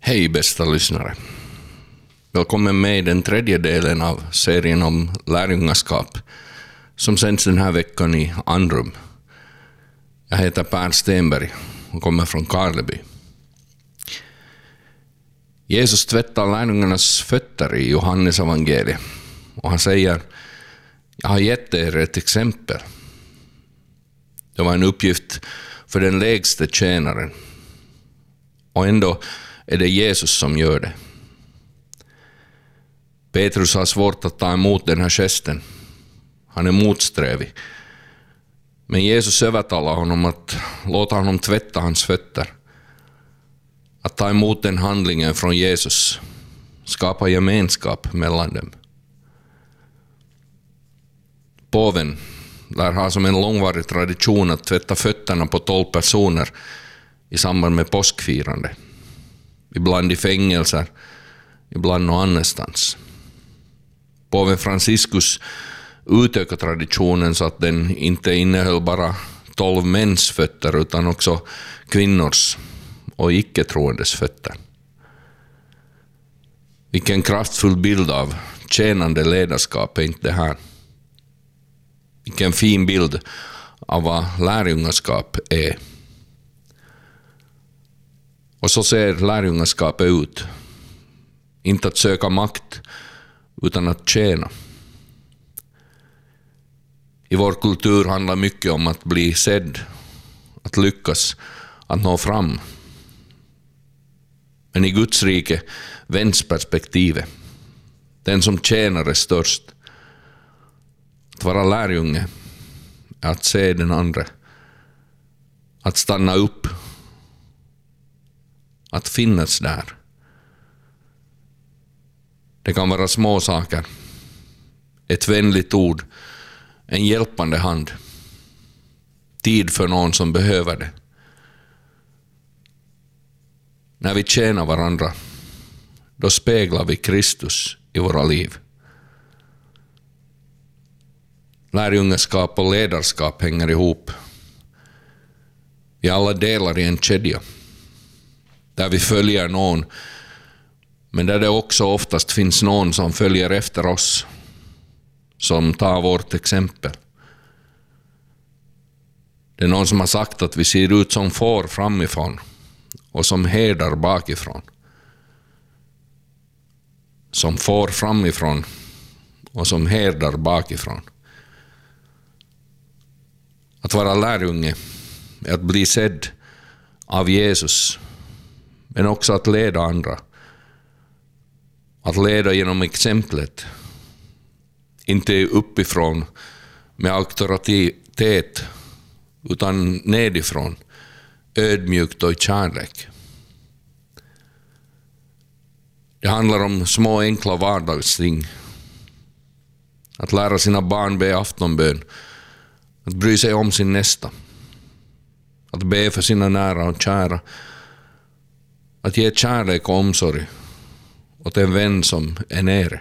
Hej bästa lyssnare. Välkommen med i den tredje delen av serien om lärjungaskap som sänds den här veckan i Andrum. Jag heter Per Stenberg och kommer från Karleby. Jesus tvättar lärjungarnas fötter i Johannes evangeliet och han säger: jag har gett er ett exempel. Det var en uppgift för den lägste tjänaren. Och ändå är det Jesus som gör det. Petrus har svårt att ta emot den här gesten. Han är motsträvig. Men Jesus övertalar honom att låta honom tvätta hans fötter. Att ta emot den handlingen från Jesus skapar gemenskap mellan dem. Påven lär ha som en långvarig tradition att tvätta fötterna på 12 personer i samband med påskfirande. Ibland i fängelser, ibland någon annanstans. Påven Franciscus utökar traditionen så att den inte innehöll bara 12 mäns fötter utan också kvinnors och icke-troendes fötter. Vilken kraftfull bild av tjänande ledarskap är inte det här. Vilken fin bild av vad lärjungaskap är. Och så ser lärjungaskapet ut. Inte att söka makt, utan att tjäna. I vår kultur handlar mycket om att bli sedd, att lyckas, att nå fram. Men i Guds rike vänds perspektivet. Den som tjänar är störst. Att vara lärjunge är att se den andra. Att stanna upp. Att finnas där. Det kan vara små saker. Ett vänligt ord. En hjälpande hand. Tid för någon som behöver det. När vi tjänar varandra, då speglar vi Kristus i våra liv. Lärjungaskap och ledarskap hänger ihop. Vi alla delar i en kedja. Där vi följer någon, men där det också oftast finns någon som följer efter oss, som tar vårt exempel. Det är någon som har sagt att vi ser ut som får framifrån och som herdar bakifrån. Som får framifrån och som herdar bakifrån. Att vara lärjunge är att bli sedd av Jesus, men också att leda andra. Att leda genom exemplet. Inte uppifrån med auktoritet, utan nedifrån. Ödmjukt och i kärlek. Det handlar om små enkla vardagsting. Att lära sina barn be aftonbön. Att bry sig om sin nästa. Att be för sina nära och kära. Att ge kärlek och omsorg åt en vän som är nere.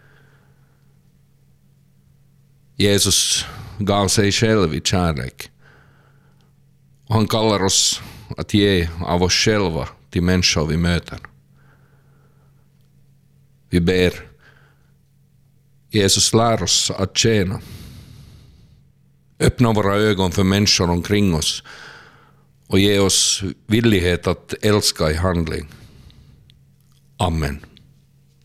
Jesus gav sig själv i kärlek. Och han kallar oss att ge av oss själva till människor vi möter. Vi ber. Jesus lär oss att tjäna. Öppna våra ögon för människor omkring oss och ge oss villighet att älska i handling. Amen.